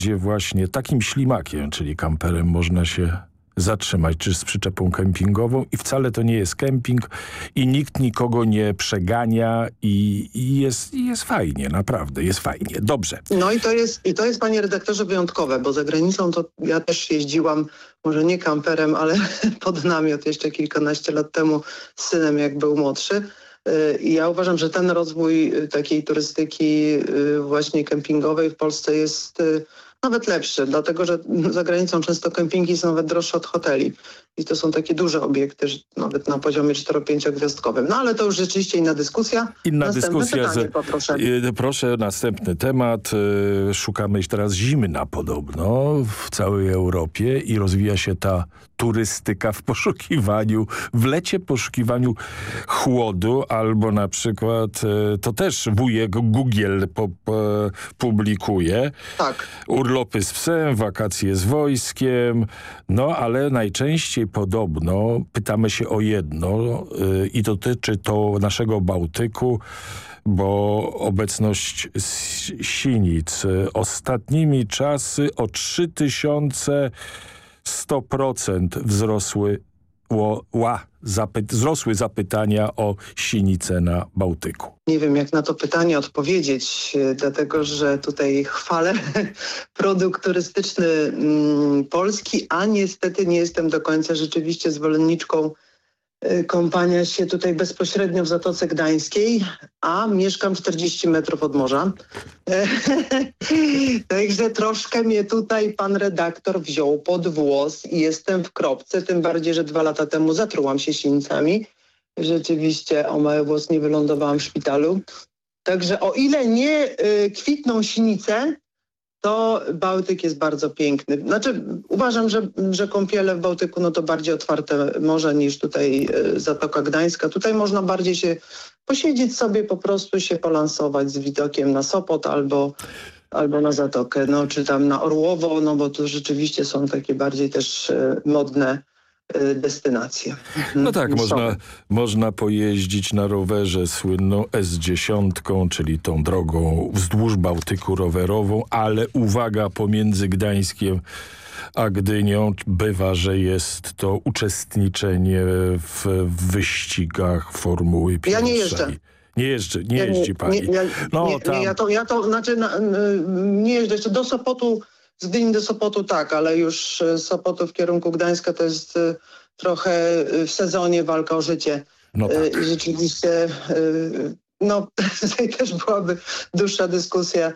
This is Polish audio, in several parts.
gdzie właśnie takim ślimakiem, czyli kamperem, można się zatrzymać, czy z przyczepą kempingową i wcale to nie jest kemping i nikt nikogo nie przegania i jest fajnie, naprawdę, jest fajnie. Dobrze. No i to jest, panie redaktorze, wyjątkowe, bo za granicą to ja też jeździłam, może nie kamperem, ale pod namiot jeszcze kilkanaście lat temu z synem, jak był młodszy. I ja uważam, że ten rozwój takiej turystyki właśnie kempingowej w Polsce jest nawet lepszy, dlatego że za granicą często kempingi są nawet droższe od hoteli. I to są takie duże obiekty, nawet na poziomie 4-5 gwiazdkowym. No ale to już rzeczywiście inna dyskusja. Pytanie, poproszę. Proszę, następny temat. Szukamy teraz zimna podobno w całej Europie i rozwija się ta turystyka w lecie poszukiwaniu chłodu, albo na przykład, to też wujek Google publikuje. Tak. Urlopy z psem, wakacje z wojskiem, no ale najczęściej podobno pytamy się o jedno i dotyczy to naszego Bałtyku, bo obecność sinic ostatnimi czasy o 3100% wzrosły zapytania o sinice na Bałtyku. Nie wiem, jak na to pytanie odpowiedzieć, dlatego że tutaj chwalę produkt turystyczny polski, a niestety nie jestem do końca rzeczywiście zwolenniczką kąpania się tutaj bezpośrednio w Zatoce Gdańskiej, a mieszkam 40 metrów od morza. Także troszkę mnie tutaj pan redaktor wziął pod włos i jestem w kropce, tym bardziej, że 2 lata temu zatrułam się sinicami. Rzeczywiście o mały włos nie wylądowałam w szpitalu. Także o ile nie kwitną sinice, to Bałtyk jest bardzo piękny. Znaczy uważam, że kąpiele w Bałtyku no to bardziej otwarte morze niż tutaj Zatoka Gdańska. Tutaj można bardziej się posiedzieć sobie, po prostu się polansować z widokiem na Sopot albo na Zatokę, no czy tam na Orłowo, no bo to rzeczywiście są takie bardziej też modne destynacje. No tak, można pojeździć na rowerze słynną S10, czyli tą drogą wzdłuż Bałtyku rowerową, ale uwaga, pomiędzy Gdańskiem a Gdynią bywa, że jest to uczestniczenie w wyścigach Formuły pierwszej. Ja nie jeżdżę. Nie jeździ pani. Nie jeżdżę jeszcze do Sopotu. Z Gdyni do Sopotu tak, ale już z Sopotu w kierunku Gdańska to jest trochę w sezonie walka o życie. No tak. I rzeczywiście tutaj też byłaby dłuższa dyskusja.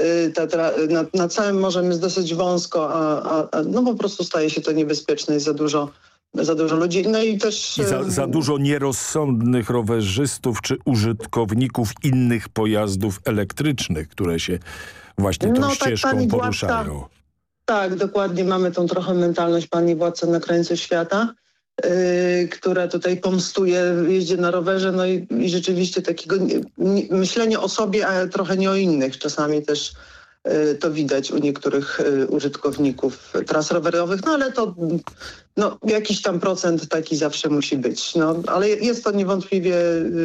Nad całym morzem jest dosyć wąsko, a po prostu staje się to niebezpieczne, jest za dużo ludzi. No i też za dużo nierozsądnych rowerzystów czy użytkowników innych pojazdów elektrycznych, które się właśnie tą ścieżką poruszają. Tak, dokładnie. Mamy tą trochę mentalność pani władca na krańcu świata, która tutaj pomstuje jeździe na rowerze, no i rzeczywiście takiego myślenie o sobie, a trochę nie o innych. Czasami też to widać u niektórych użytkowników tras rowerowych, no ale to jakiś tam procent taki zawsze musi być. No, ale jest to niewątpliwie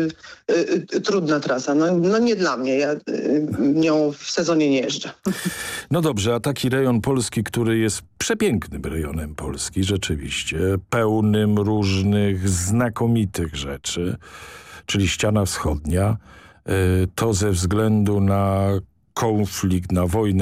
trudna trasa. No nie dla mnie. Ja nią w sezonie nie jeżdżę. No dobrze, a taki rejon Polski, który jest przepięknym rejonem Polski, rzeczywiście, pełnym różnych znakomitych rzeczy, czyli ściana wschodnia, to ze względu na konflikt, na wojnę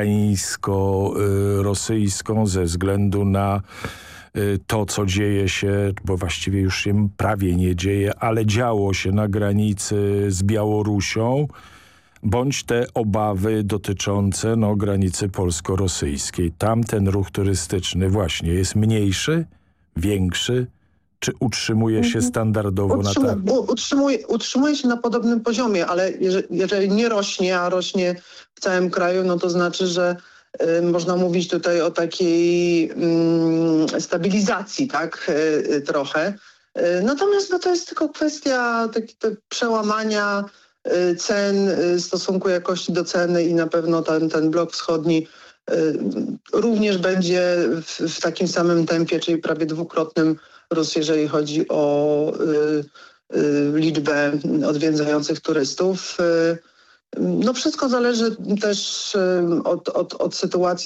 ukraińsko-rosyjską, ze względu na to, co dzieje się, bo właściwie już się prawie nie dzieje, ale działo się na granicy z Białorusią, bądź te obawy dotyczące granicy polsko-rosyjskiej. Tam ten ruch turystyczny właśnie jest mniejszy, większy, czy utrzymuje się standardowo Utrzymuje się na podobnym poziomie, ale jeżeli nie rośnie, a rośnie w całym kraju, no to znaczy, że można mówić tutaj o takiej stabilizacji, tak, trochę. Natomiast to jest tylko kwestia przełamania cen, stosunku jakości do ceny i na pewno ten blok wschodni również będzie w takim samym tempie, czyli prawie dwukrotnym rósł, jeżeli chodzi o liczbę odwiedzających turystów. No wszystko zależy też od sytuacji